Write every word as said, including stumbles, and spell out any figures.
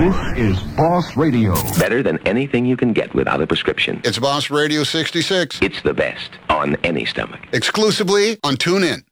This is Boss Radio. Better than anything you can get without a prescription. It's Boss Radio sixty-six. It's the best on any stomach. Exclusively on TuneIn.